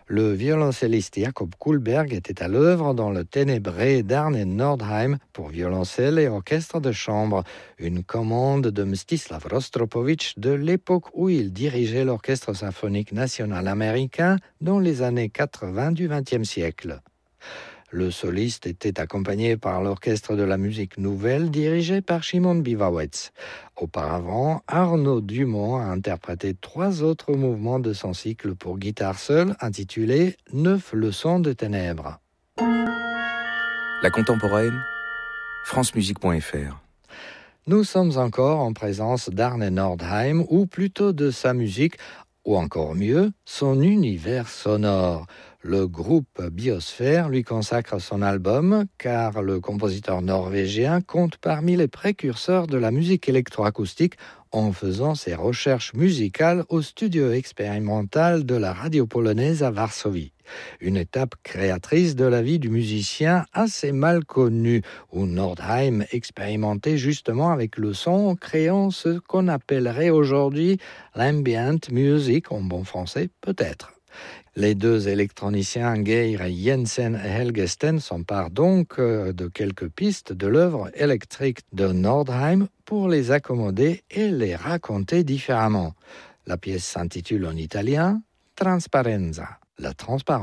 Le violoncelliste Jakob Kullberg était à l'œuvre dans le Ténébré d'Arne Nordheim pour violoncelle et orchestre de chambre, une commande de Mstislav Rostropovitch de l'époque où il dirigeait l'Orchestre symphonique national américain dans les années 80 du XXe siècle. Le soliste était accompagné par l'Orchestre de la musique nouvelle dirigé par Szymon Biwałęce. Auparavant, Arnaud Dumont a interprété 3 autres mouvements de son cycle pour guitare seule intitulé « 9 leçons de ténèbres ». La contemporaine, francemusique.fr. Nous sommes encore en présence d'Arne Nordheim, ou plutôt de sa musique, ou encore mieux, son univers sonore. Le groupe Biosphère lui consacre son album, car le compositeur norvégien compte parmi les précurseurs de la musique électroacoustique en faisant ses recherches musicales au studio expérimental de la radio polonaise à Varsovie. Une étape créatrice de la vie du musicien assez mal connue, où Nordheim expérimentait justement avec le son, créant ce qu'on appellerait aujourd'hui l'ambient music, en bon français peut-être. Les 2 électroniciens Geir Jensen et Helge Sten s'emparent donc de quelques pistes de l'œuvre électrique de Nordheim pour les accommoder et les raconter différemment. La pièce s'intitule en italien « Transparenza », la transparence.